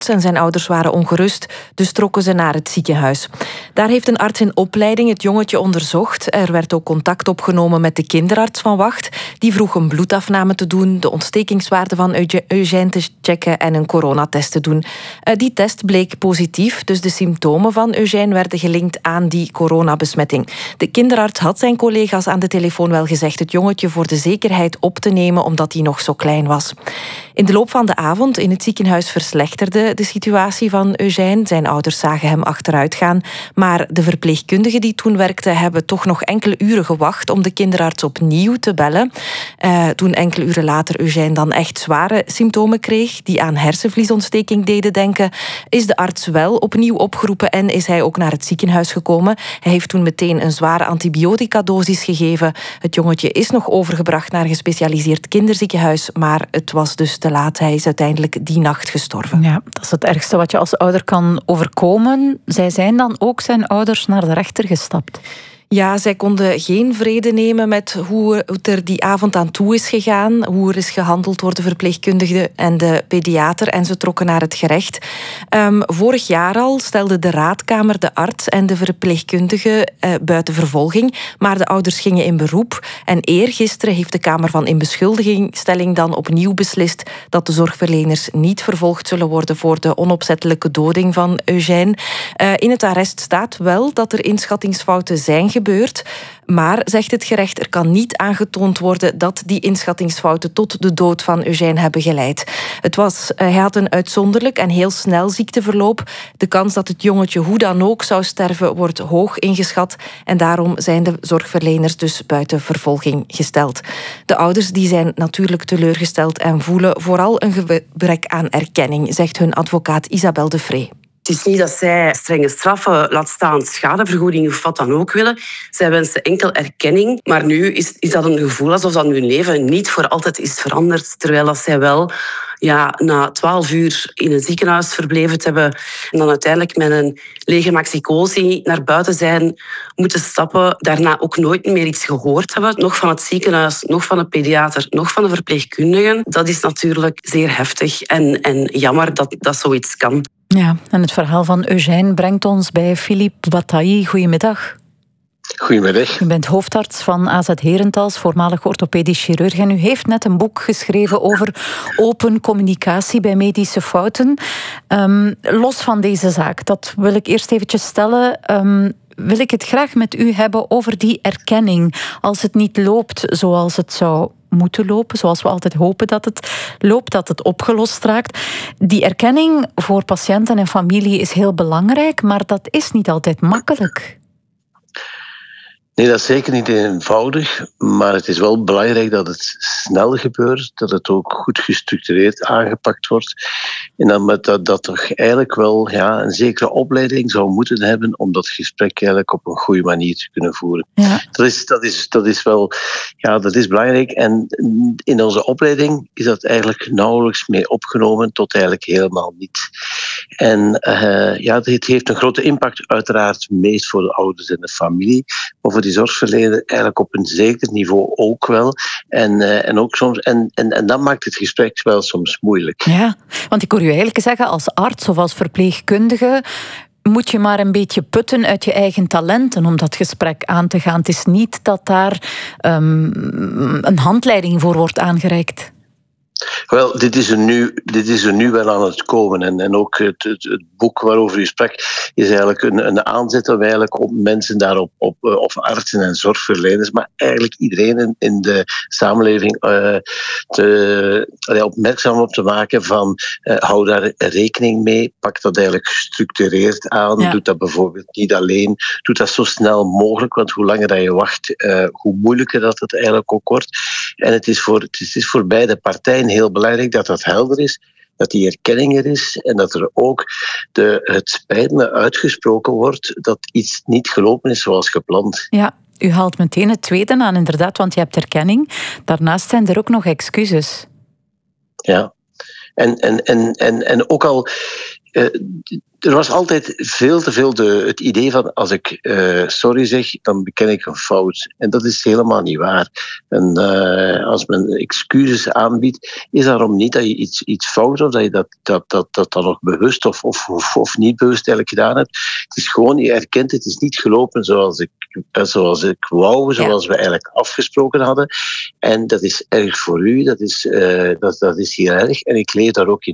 en zijn ouders waren ongerust, dus trokken ze naar het ziekenhuis. Daar heeft een arts in opleiding het jongetje onderzocht. Er werd ook contact opgenomen met de kinderarts van Wacht. Die vroeg een bloedafname te doen, de ontstekingswaarde van Eugène te checken en een coronatest te doen. Die test bleek positief, dus de symptomen van Eugène werden gelinkt aan die coronabesmetting. De kinderarts had zijn collega's aan de telefoon wel gezegd het jongetje voor de zekerheid op te nemen, omdat hij nog zo klein was. In de loop van de avond in het ziekenhuis verslechterde de situatie van Eugène. Zijn ouders zagen hem achteruit gaan, maar de verpleegkundigen die toen werkten hebben toch nog enkele uren gewacht om de kinderarts opnieuw te bellen. Toen enkele uren later Eugène dan echt zware symptomen kreeg die aan hersenvliesontsteking deden denken, is de arts wel opnieuw opgeroepen en is hij ook naar het ziekenhuis gekomen. Hij heeft toen meteen een zware antibiotica-dosis gegeven. Het jongetje is nog overgebracht naar een gespecialiseerd kinderziekenhuis, maar het was dus te laat. Hij is uiteindelijk die nacht gestorven. Ja, dat is het ergste wat je als ouder kan overkomen. Zij zijn dan ook zijn ouders naar de rechter gestapt. Ja, zij konden geen vrede nemen met hoe het er die avond aan toe is gegaan, hoe er is gehandeld door de verpleegkundige en de pediater, en ze trokken naar het gerecht. Vorig jaar al stelde de raadkamer de arts en de verpleegkundige buiten vervolging, maar de ouders gingen in beroep. En eergisteren heeft de Kamer van Inbeschuldigingstelling dan opnieuw beslist dat de zorgverleners niet vervolgd zullen worden voor de onopzettelijke doding van Eugène. In het arrest staat wel dat er inschattingsfouten zijn gebeurd, maar, zegt het gerecht, er kan niet aangetoond worden dat die inschattingsfouten tot de dood van Eugène hebben geleid. Hij had een uitzonderlijk en heel snel ziekteverloop. De kans dat het jongetje hoe dan ook zou sterven wordt hoog ingeschat en daarom zijn de zorgverleners dus buiten vervolging gesteld. De ouders die zijn natuurlijk teleurgesteld en voelen vooral een gebrek aan erkenning, zegt hun advocaat Isabel de Vree. Het is niet dat zij strenge straffen, laat staan schadevergoeding of wat dan ook willen. Zij wensen enkel erkenning. Maar nu is dat een gevoel alsof dat hun leven niet voor altijd is veranderd. Terwijl dat zij wel na 12 uur in een ziekenhuis verbleven te hebben en dan uiteindelijk met een lege maxicosi naar buiten zijn moeten stappen. Daarna ook nooit meer iets gehoord hebben. Nog van het ziekenhuis, nog van de pediater, nog van de verpleegkundigen. Dat is natuurlijk zeer heftig en jammer dat zoiets kan. Ja, en het verhaal van Eugène brengt ons bij Philippe Bataille. Goedemiddag. Goedemiddag. U bent hoofdarts van AZ Herentals, voormalig orthopedisch chirurg. En u heeft net een boek geschreven over open communicatie bij medische fouten. Los van deze zaak, dat wil ik eerst eventjes stellen, wil ik het graag met u hebben over die erkenning. Als het niet loopt zoals het zou moeten lopen, zoals we altijd hopen dat het loopt, dat het opgelost raakt. Die erkenning voor patiënten en familie is heel belangrijk, maar dat is niet altijd makkelijk. Nee, dat is zeker niet eenvoudig, maar het is wel belangrijk dat het snel gebeurt, dat het ook goed gestructureerd aangepakt wordt en dat toch eigenlijk wel een zekere opleiding zou moeten hebben om dat gesprek eigenlijk op een goede manier te kunnen voeren. Ja. Dat is wel, dat is belangrijk en in onze opleiding is dat eigenlijk nauwelijks mee opgenomen tot eigenlijk helemaal niet. En dit heeft een grote impact uiteraard meest voor de ouders en de familie, maar voor die zorgverlener eigenlijk op een zeker niveau ook wel. En ook soms, en dat maakt het gesprek wel soms moeilijk. Ja, want ik hoor u eigenlijk zeggen, als arts of als verpleegkundige moet je maar een beetje putten uit je eigen talenten om dat gesprek aan te gaan. Het is niet dat daar een handleiding voor wordt aangereikt. Wel, dit is er nu wel aan het komen. En ook het boek waarover u sprak is eigenlijk een aanzet om eigenlijk op mensen daarop, of artsen en zorgverleners, maar eigenlijk iedereen in de samenleving opmerkzaam op te maken van hou daar rekening mee, pak dat eigenlijk gestructureerd aan, doe dat bijvoorbeeld niet alleen, doe dat zo snel mogelijk, want hoe langer dat je wacht, hoe moeilijker dat het eigenlijk ook wordt. En het is voor beide partijen heel belangrijk dat dat helder is, dat die erkenning er is en dat er ook het spijt me uitgesproken wordt dat iets niet gelopen is zoals gepland. Ja, u haalt meteen het tweede aan, inderdaad, want je hebt erkenning. Daarnaast zijn er ook nog excuses. Ja. En ook al Er was altijd veel te veel het idee van als ik sorry zeg, dan beken ik een fout. En dat is helemaal niet waar. En als men excuses aanbiedt, is daarom niet dat je iets fout of dat je dat dan nog bewust of niet bewust eigenlijk gedaan hebt. Het is gewoon, je erkent het is niet gelopen zoals ik wou, zoals we eigenlijk afgesproken hadden. En dat is erg voor u, dat is heel erg. En ik leef daar ook in